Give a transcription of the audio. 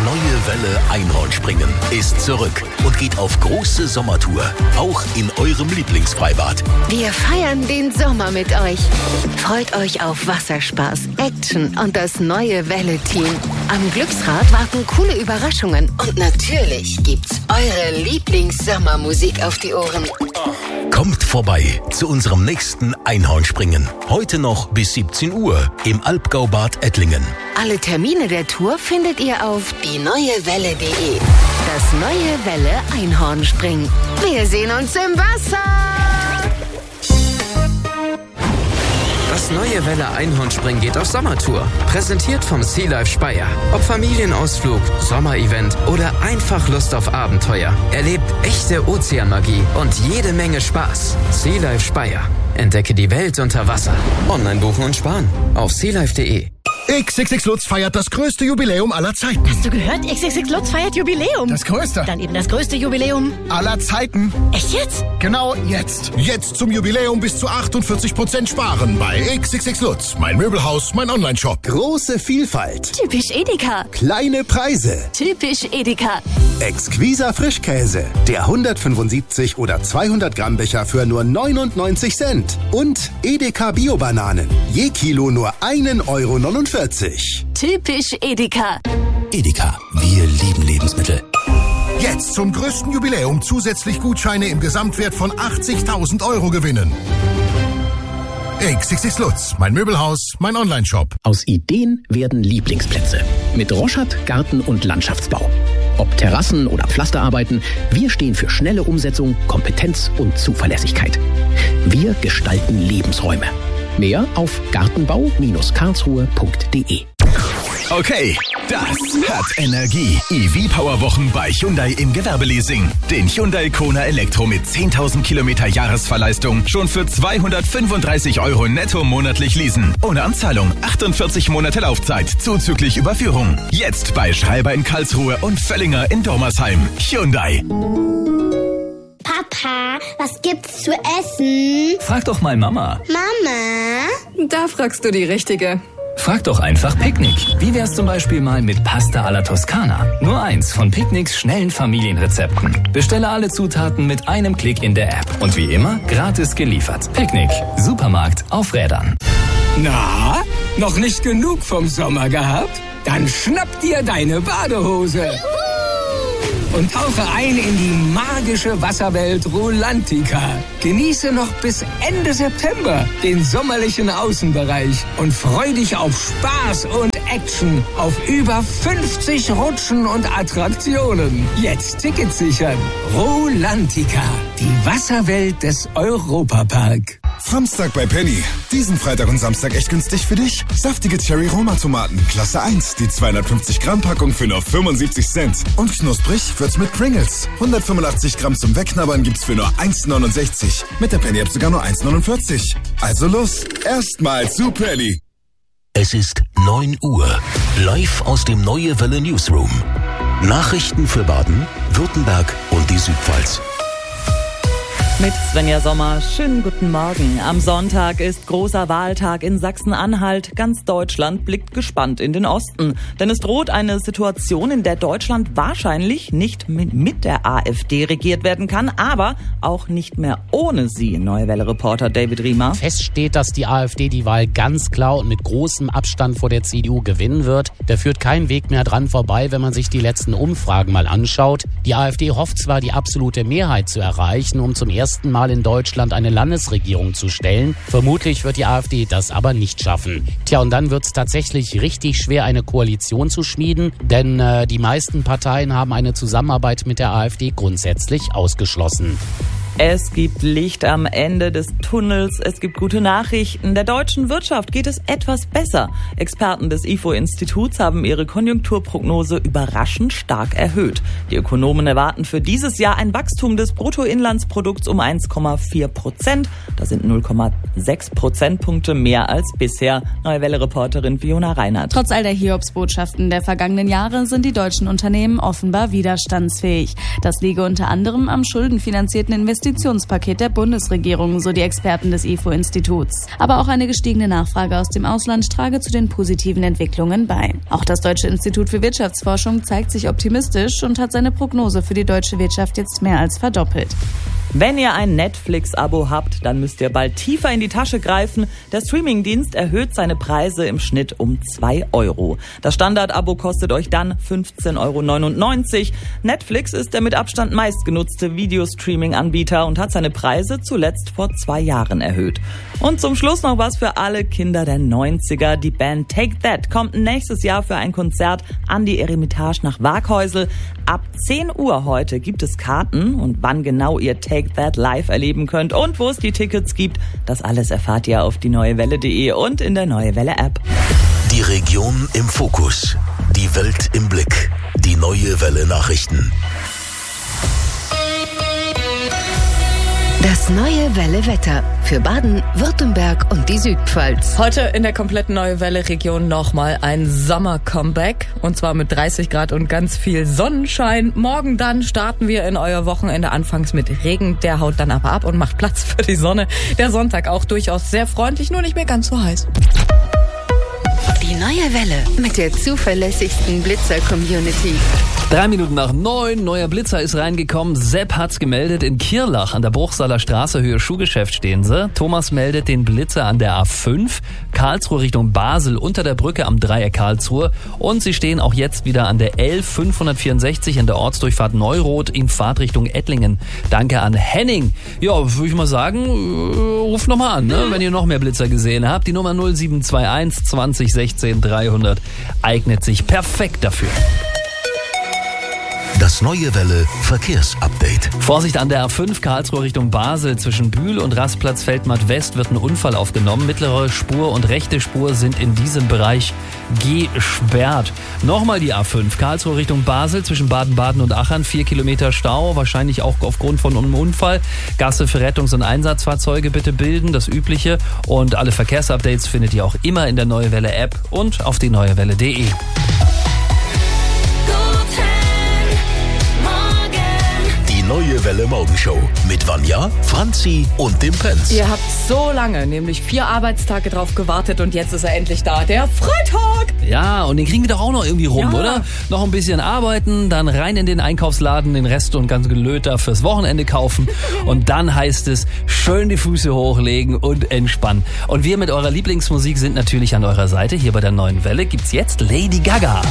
neue Welle Einhornspringen ist zurück und geht auf große Sommertour, auch in eurem Lieblingsfreibad. Wir feiern den Sommer mit euch. Freut euch auf Wasserspaß, Action und das neue Welle-Team. Am Glücksrad warten coole Überraschungen und natürlich gibt's eure Lieblings-Sommermusik auf die Ohren. Kommt vorbei zu unserem nächsten Einhornspringen. Heute noch bis 17 Uhr im Albgaubad Ettlingen. Alle Termine der Tour findet ihr auf dieneuewelle.de. Das neue Welle Einhornspringen. Wir sehen uns im Wasser. Das neue Welle Einhornspringen geht auf Sommertour. Präsentiert vom Sea Life Speyer. Ob Familienausflug, Sommerevent oder einfach Lust auf Abenteuer. Erlebt echte Ozeanmagie und jede Menge Spaß. Sea Life Speyer. Entdecke die Welt unter Wasser. Online buchen und sparen auf sealife.de. XXX Lutz feiert das größte Jubiläum aller Zeiten. Hast du gehört? XXX Lutz feiert Jubiläum. Das größte. Dann eben das größte Jubiläum Aller Zeiten. Echt jetzt? Genau jetzt. Jetzt zum Jubiläum bis zu 48% sparen bei XXX Lutz. Mein Möbelhaus, mein Onlineshop. Große Vielfalt. Typisch Edeka. Kleine Preise. Typisch Edeka. Exquiser Frischkäse. Der 175 oder 200 Gramm Becher für nur 99 Cent. Und Edeka Bio-Bananen. Je Kilo nur 1,49 €. Typisch Edeka. Edeka, wir lieben Lebensmittel. Jetzt zum größten Jubiläum zusätzlich Gutscheine im Gesamtwert von 80.000 € gewinnen. XXX Lutz, mein Möbelhaus, mein Onlineshop. Aus Ideen werden Lieblingsplätze. Mit Roschat Garten- und Landschaftsbau. Ob Terrassen oder Pflasterarbeiten, wir stehen für schnelle Umsetzung, Kompetenz und Zuverlässigkeit. Wir gestalten Lebensräume. Mehr auf gartenbau-karlsruhe.de. Okay, das hat Energie. EV-Power-Wochen bei Hyundai im Gewerbeleasing. Den Hyundai Kona Elektro mit 10.000 Kilometer Jahresverleistung schon für 235 € netto monatlich leasen. Ohne Anzahlung, 48 Monate Laufzeit, zuzüglich Überführung. Jetzt bei Schreiber in Karlsruhe und Völlinger in Dormersheim. Hyundai. Papa, was gibt's zu essen? Frag doch mal Mama. Mama? Da fragst du die Richtige. Frag doch einfach Picknick. Wie wär's zum Beispiel mal mit Pasta alla Toskana? Nur eins von Picknicks schnellen Familienrezepten. Bestelle alle Zutaten mit einem Klick in der App. Und wie immer, gratis geliefert. Picknick. Supermarkt auf Rädern. Na, noch nicht genug vom Sommer gehabt? Dann schnapp dir deine Badehose. Und tauche ein in die magische Wasserwelt Rolantica. Genieße noch bis Ende September den sommerlichen Außenbereich und freu dich auf Spaß und Action auf über 50 Rutschen und Attraktionen. Jetzt Tickets sichern. Rolantica, die Wasserwelt des Europapark. Samstag bei Penny. Diesen Freitag und Samstag echt günstig für dich. Saftige Cherry-Roma-Tomaten, Klasse 1. Die 250 Gramm Packung für nur 75 Cent. Und knusprig wird's mit Pringles. 185 Gramm zum Wegknabbern gibt's für nur 1,69. Mit der Penny-App sogar nur 1,49. Also los, erstmal zu Penny. Es ist 9 Uhr. Live aus dem Neue Welle Newsroom. Nachrichten für Baden, Württemberg und die Südpfalz. Mit Svenja Sommer, schönen guten Morgen. Am Sonntag ist großer Wahltag in Sachsen-Anhalt. Ganz Deutschland blickt gespannt in den Osten. Denn es droht eine Situation, in der Deutschland wahrscheinlich nicht mit der AfD regiert werden kann, aber auch nicht mehr ohne sie. Neue Welle-Reporter David Riemer. Fest steht, dass die AfD die Wahl ganz klar und mit großem Abstand vor der CDU gewinnen wird. Da führt kein Weg mehr dran vorbei, wenn man sich die letzten Umfragen mal anschaut. Die AfD hofft zwar, die absolute Mehrheit zu erreichen, um zum ersten Mal in Deutschland eine Landesregierung zu stellen. Vermutlich wird die AfD das aber nicht schaffen. Tja, und dann wird es tatsächlich richtig schwer, eine Koalition zu schmieden, denn die meisten Parteien haben eine Zusammenarbeit mit der AfD grundsätzlich ausgeschlossen. Es gibt Licht am Ende des Tunnels, es gibt gute Nachrichten. Der deutschen Wirtschaft geht es etwas besser. Experten des IFO-Instituts haben ihre Konjunkturprognose überraschend stark erhöht. Die Ökonomen erwarten für dieses Jahr ein Wachstum des Bruttoinlandsprodukts um 1,4%. Das sind 0,6 Prozentpunkte mehr als bisher. Neue Welle-Reporterin Fiona Reinhardt. Trotz all der Hiobsbotschaften der vergangenen Jahre sind die deutschen Unternehmen offenbar widerstandsfähig. Das liege unter anderem am schuldenfinanzierten Investitionen Investitionspaket der Bundesregierung, so die Experten des IFO-Instituts. Aber auch eine gestiegene Nachfrage aus dem Ausland trage zu den positiven Entwicklungen bei. Auch das Deutsche Institut für Wirtschaftsforschung zeigt sich optimistisch und hat seine Prognose für die deutsche Wirtschaft jetzt mehr als verdoppelt. Wenn ihr ein Netflix-Abo habt, dann müsst ihr bald tiefer in die Tasche greifen. Der Streamingdienst erhöht seine Preise im Schnitt um 2 €. Das Standard-Abo kostet euch dann 15,99 €. Netflix ist der mit Abstand meistgenutzte Videostreaming-Anbieter und hat seine Preise zuletzt vor 2 Jahren erhöht. Und zum Schluss noch was für alle Kinder der 90er. Die Band Take That kommt nächstes Jahr für ein Konzert an die Eremitage nach Waaghäusel. Ab 10 Uhr heute gibt es Karten, und wann genau ihr Take That live erleben könnt und wo es die Tickets gibt, das alles erfahrt ihr auf dieneuewelle.de und in der Neue Welle App. Die Region im Fokus, die Welt im Blick, die Neue Welle Nachrichten. Das Neue Welle Wetter für Baden, Württemberg und die Südpfalz. Heute in der kompletten Neue Welle Region nochmal ein Sommer-Comeback. Und zwar mit 30 Grad und ganz viel Sonnenschein. Morgen dann starten wir in euer Wochenende anfangs mit Regen. Der haut dann aber ab und macht Platz für die Sonne. Der Sonntag auch durchaus sehr freundlich, nur nicht mehr ganz so heiß. Die Neue Welle mit der zuverlässigsten Blitzer-Community. 3 Minuten nach 9, neuer Blitzer ist reingekommen. Sepp hat's gemeldet, in Kirlach an der Bruchsaler Straße, Höhe Schuhgeschäft stehen sie. Thomas meldet den Blitzer an der A5, Karlsruhe Richtung Basel unter der Brücke am Dreieck Karlsruhe. Und sie stehen auch jetzt wieder an der L564 in der Ortsdurchfahrt Neuroth in Fahrtrichtung Ettlingen. Danke an Henning. Ja, würde ich mal sagen, ruft nochmal an, ne, wenn ihr noch mehr Blitzer gesehen habt. Die Nummer 0721 20 16 300 eignet sich perfekt dafür. Das Neue Welle Verkehrsupdate. Vorsicht an der A5 Karlsruhe Richtung Basel. Zwischen Bühl und Rastplatz Feldmatt West wird ein Unfall aufgenommen. Mittlere Spur und rechte Spur sind in diesem Bereich gesperrt. Nochmal die A5 Karlsruhe Richtung Basel. Zwischen Baden-Baden und Achern 4 Kilometer Stau. Wahrscheinlich auch aufgrund von einem Unfall. Gasse für Rettungs- und Einsatzfahrzeuge bitte bilden. Das Übliche. Und alle Verkehrsupdates findet ihr auch immer in der Neue Welle App und auf dieneuewelle.de. Neue Welle Morgenshow mit Vanja, Franzi und dem Pence. Ihr habt so lange, nämlich 4 Arbeitstage drauf gewartet, und jetzt ist er endlich da, der Freitag. Ja, und den kriegen wir doch auch noch irgendwie rum, oder? Noch ein bisschen arbeiten, dann rein in den Einkaufsladen, den Rest und ganz Gelöter fürs Wochenende kaufen. Und dann heißt es, schön die Füße hochlegen und entspannen. Und wir mit eurer Lieblingsmusik sind natürlich an eurer Seite. Hier bei der Neuen Welle gibt's jetzt Lady Gaga.